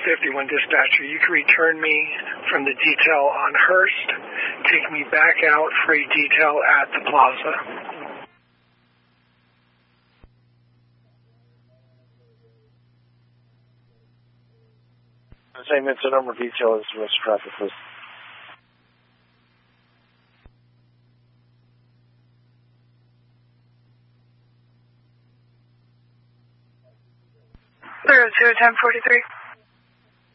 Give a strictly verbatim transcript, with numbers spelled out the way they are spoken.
fifty-one dispatcher. You can return me from the detail on Hearst, take me back out for a detail at the plaza. The same incident number detail as West Traffic was. Zero two ten forty three.